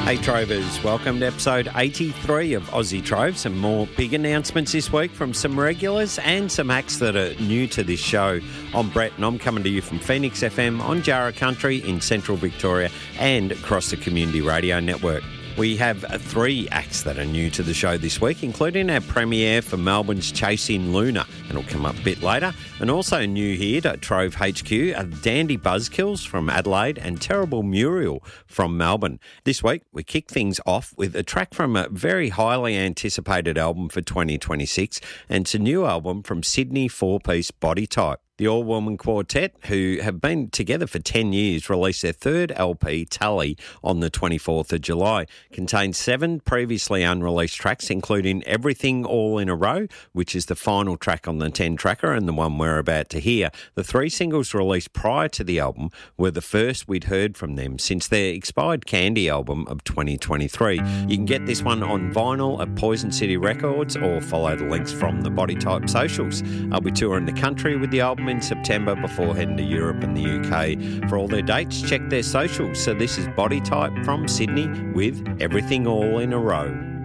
Hey Trovers, welcome to episode 83 of Aussie Trove. Some more big announcements this week from some regulars and some acts that are new to this show. I'm Brett and I'm coming to you from Phoenix FM on Jarrah Country in central Victoria and across the Community Radio Network. We have three acts that are new to the show this week, including our premiere for Melbourne's Chasing Luna, and it'll come up a bit later. And also new here to Trove HQ are Dandy Buzzkills from Adelaide and Terrible Muriel from Melbourne. This week, we kick things off with a track from a very highly anticipated album for 2026, and it's a new album from Sydney four-piece Body Type. The all-woman quartet, who have been together for 10 years, released their third LP, Tally, on the 24th of July. Contains 7 previously unreleased tracks, including Everything All in a Row, which is the final track on the 10-tracker and the one we're about to hear. The 3 singles released prior to the album were the first we'd heard from them since their expired Candy album of 2023. You can get this one on vinyl at Poison City Records or follow the links from the Body Type socials. I'll be touring the country with the album in September before heading to Europe and the UK. For all their dates, check their socials. So this is Body Type from Sydney with Everything All in a Row.